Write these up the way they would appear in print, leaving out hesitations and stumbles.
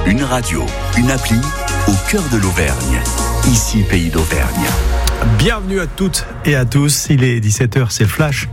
Une radio, une appli au cœur de l'Auvergne. Ici, Pays d'Auvergne. Bienvenue à toutes et à tous. Il est 17h, c'est le Flash.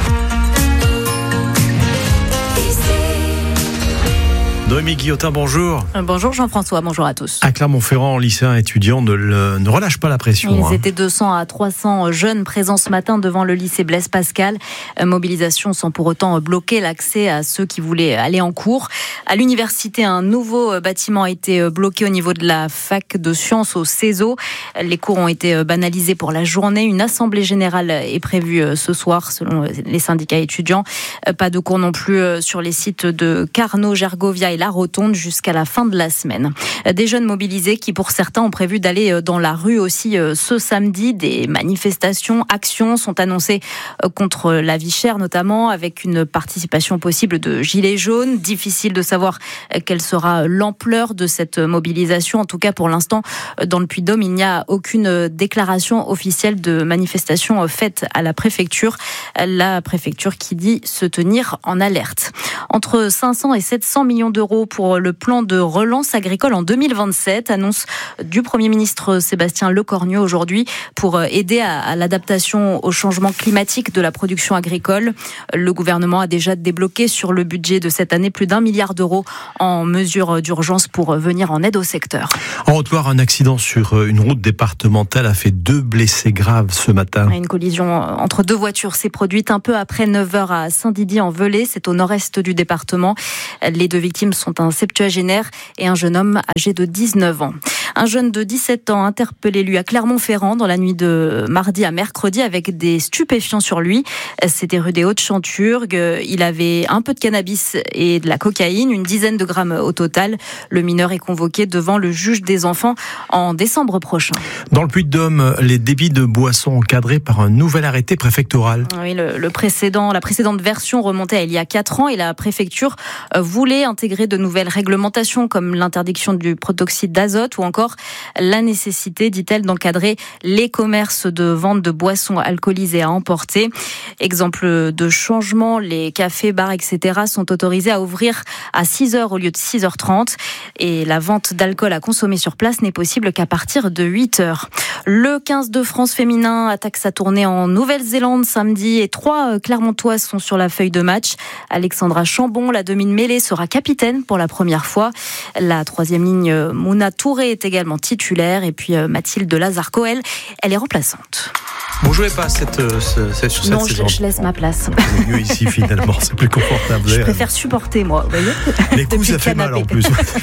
Noémie Guillotin, bonjour. Bonjour Jean-François, bonjour à tous. À Clermont-Ferrand, lycéens et étudiants ne relâchent pas la pression. Ils étaient 200 à 300 jeunes présents ce matin devant le lycée Blaise Pascal. Mobilisation sans pour autant bloquer l'accès à ceux qui voulaient aller en cours. À l'université, un nouveau bâtiment a été bloqué au niveau de la fac de sciences au CESO. Les cours ont été banalisés pour la journée. Une assemblée générale est prévue ce soir selon les syndicats étudiants. Pas de cours non plus sur les sites de Carnot, Gergovia et La Rotonde jusqu'à la fin de la semaine. Des jeunes mobilisés qui, pour certains, ont prévu d'aller dans la rue aussi ce samedi. Des manifestations, actions sont annoncées contre la vie chère notamment, avec une participation possible de gilets jaunes. Difficile de savoir quelle sera l'ampleur de cette mobilisation. En tout cas, pour l'instant, dans le Puy-de-Dôme, il n'y a aucune déclaration officielle de manifestation faite à la préfecture. La préfecture qui dit se tenir en alerte. Entre 500 et 700 millions d'euros pour le plan de relance agricole en 2027, annonce du Premier ministre Sébastien Lecornu aujourd'hui pour aider à l'adaptation au changement climatique de la production agricole. Le gouvernement a déjà débloqué sur le budget de cette année plus d'1 milliard d'euros en mesures d'urgence pour venir en aide au secteur. En Haute-Loire, un accident sur une route départementale a fait 2 blessés graves ce matin. Une collision entre 2 voitures s'est produite un peu après 9h à Saint-Didier-en-Velay, c'est au nord-est du département. Les 2 victimes sont un septuagénaire et un jeune homme âgé de 19 ans. Un jeune de 17 ans interpellé, lui, à Clermont-Ferrand dans la nuit de mardi à mercredi avec des stupéfiants sur lui. C'était rue des Hautes-Chanturgues. Il avait un peu de cannabis et de la cocaïne, une dizaine de grammes au total. Le mineur est convoqué devant le juge des enfants en décembre prochain. Dans le Puy-de-Dôme, les débits de boissons encadrés par un nouvel arrêté préfectoral. Oui, la précédente version remontait à il y a 4 ans et la préfecture voulait intégrer de nouvelles réglementations comme l'interdiction du protoxyde d'azote ou encore la nécessité, dit-elle, d'encadrer les commerces de vente de boissons alcoolisées à emporter. Exemple de changement, les cafés, bars, etc. sont autorisés à ouvrir à 6h au lieu de 6h30 et la vente d'alcool à consommer sur place n'est possible qu'à partir de 8h. Le 15 de France féminin attaque sa tournée en Nouvelle-Zélande samedi et 3 Clermontoises sont sur la feuille de match. Alexandra Chambon, la demi de mêlée, sera capitaine pour la première fois. La 3e ligne, Mouna Touré, est également titulaire et puis Mathilde Lazare-Coel, elle est remplaçante. Vous jouez pas sur cette non, saison. Je laisse ma place. C'est mieux ici finalement, c'est plus confortable. Je préfère supporter moi, vous voyez. Les coups ça fait mal en plus.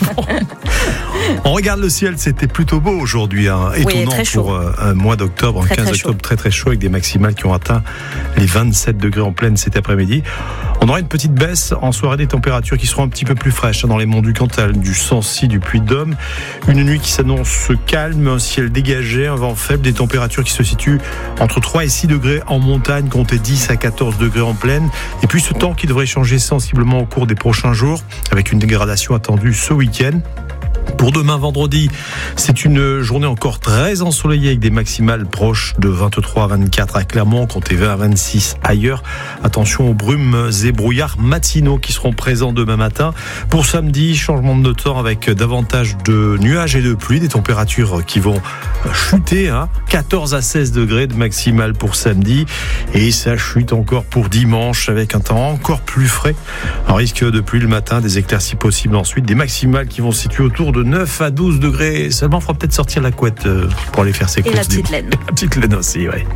On regarde le ciel, c'était plutôt beau aujourd'hui, étonnant pour un mois d'octobre, un 15 octobre très très chaud avec des maximales qui ont atteint les 27 degrés en pleine cet après-midi. On aura une petite baisse en soirée des températures qui seront un petit peu plus fraîches dans les monts du Cantal, du Sancy, du Puy-de-Dôme. Une nuit qui s'annonce calme, un ciel dégagé, un vent faible, des températures qui se situent entre 3 et 6 degrés en montagne, comptez 10 à 14 degrés en plaine. Et puis ce temps qui devrait changer sensiblement au cours des prochains jours, avec une dégradation attendue ce week-end. Pour demain vendredi, c'est une journée encore très ensoleillée avec des maximales proches de 23 à 24 à Clermont, comptez 20 à 26 ailleurs. Attention aux brumes et brouillards matinaux qui seront présents demain matin. Pour samedi, changement de temps avec davantage de nuages et de pluie, des températures qui vont chuter, 14 à 16 degrés de maximale pour samedi. Et ça chute encore pour dimanche avec un temps encore plus frais. Un risque de pluie le matin, des éclaircies possibles ensuite, des maximales qui vont se situer autour de 9 à 12 degrés. Seulement, il faudra peut-être sortir la couette pour aller faire ses courses. Et la petite laine. La petite laine aussi, oui.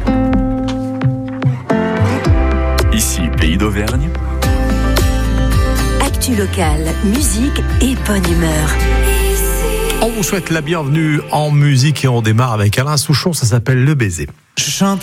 Ici, Pays d'Auvergne. Actu locale, musique et bonne humeur. On vous souhaite la bienvenue en musique et on démarre avec Alain Souchon, ça s'appelle Le Baiser.